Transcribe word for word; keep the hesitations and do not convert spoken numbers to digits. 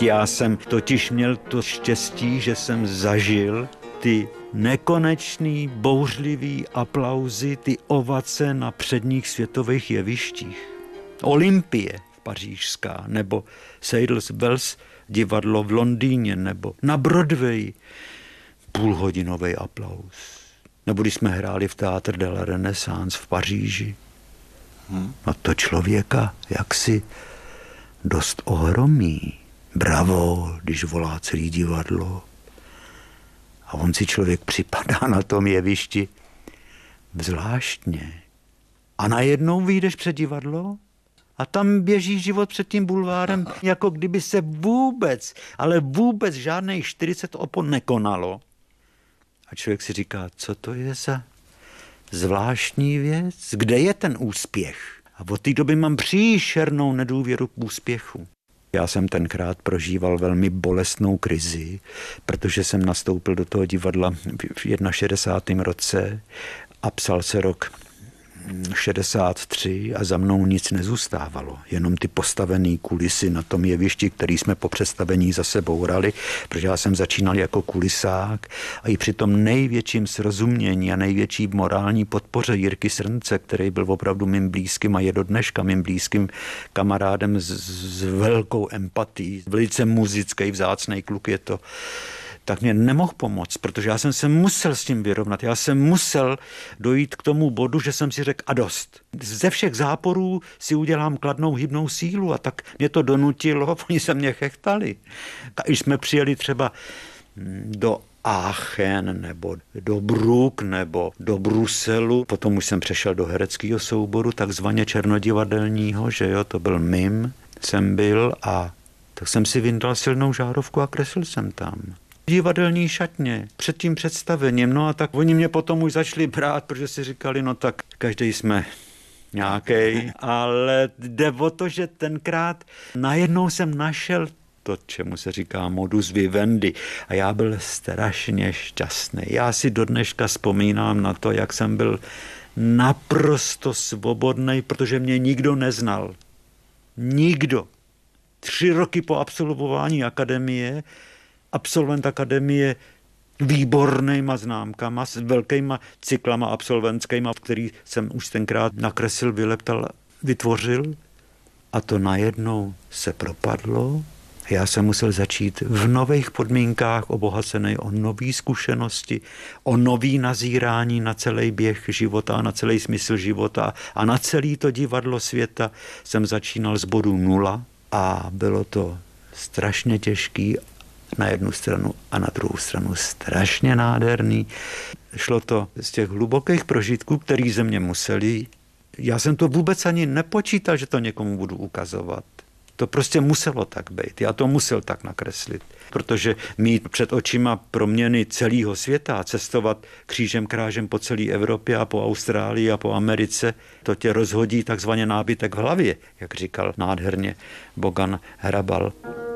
Já jsem totiž měl to štěstí, že jsem zažil ty nekonečný, bouřlivý aplauzy, ty ovace na předních světových jevištích. Olympie pařížská, nebo Sadler's Wells divadlo v Londýně, nebo na Broadway půlhodinový aplaus. Nebo když jsme hráli v Théâtre de la Renaissance v Paříži. Hmm. A to člověka jaksi dost ohromí. Bravo, když volá celý divadlo. A on si člověk připadá na tom jevišti zvláštně. A najednou vyjdeš před divadlo a tam běží život před tím bulvárem, jako kdyby se vůbec, ale vůbec žádných čtyřicet opon nekonalo. A člověk si říká, co to je za zvláštní věc? Kde je ten úspěch? A od té doby mám příšernou nedůvěru k úspěchu. Já jsem tenkrát prožíval velmi bolestnou krizi, protože jsem nastoupil do toho divadla v šedesátém prvním roce a psal se rok šedesát tři a za mnou nic nezůstávalo. Jenom ty postavené kulisy na tom jevišti, který jsme po představení zase bourali, protože já jsem začínal jako kulisák a i při tom největším srozumění a největší morální podpoře Jirky Srnce, který byl opravdu mým blízkým a je do dneška mým blízkým kamarádem s, s velkou empatií, velice muzický, vzácnej kluk je to, tak mě nemohl pomoct, protože já jsem se musel s tím vyrovnat. Já jsem musel dojít k tomu bodu, že jsem si řekl a dost. Ze všech záporů si udělám kladnou hybnou sílu a tak mě to donutilo, oni se mě chechtali. A když jsme přijeli třeba do Aachen nebo do Bruk nebo do Bruselu, potom už jsem přešel do hereckého souboru, takzvaně černodivadelního, že jo, to byl mim, jsem byl a tak jsem si vyndal silnou žárovku a kreslil jsem tam. Divadelní šatně před tím představením, no a tak oni mě potom už začali brát, protože si říkali, no tak každý jsme nějaký, ale jde o to, že tenkrát najednou jsem našel to, čemu se říká modus vivendi a já byl strašně šťastný. Já si do dneška vzpomínám na to, jak jsem byl naprosto svobodný, protože mě nikdo neznal. Nikdo. Tři roky po absolvování akademie absolvent akademie výbornýma známkama, s velkýma cyklama absolventskýma, který jsem už tenkrát nakreslil, vyleptal, vytvořil. A to najednou se propadlo. Já jsem musel začít v nových podmínkách obohacený o nové zkušenosti, o nový nazírání na celý běh života, na celý smysl života a na celý to divadlo světa jsem začínal z bodu nula a bylo to strašně těžký na jednu stranu a na druhou stranu strašně nádherný. Šlo to z těch hlubokých prožitků, který ze mě museli. Já jsem to vůbec ani nepočítal, že to někomu budu ukazovat. To prostě muselo tak být. Já to musel tak nakreslit. Protože mít před očima proměny celého světa, cestovat křížem krážem po celé Evropě a po Austrálii a po Americe, to tě rozhodí takzvaně nábytek v hlavě, jak říkal nádherně Bogan Hrabal.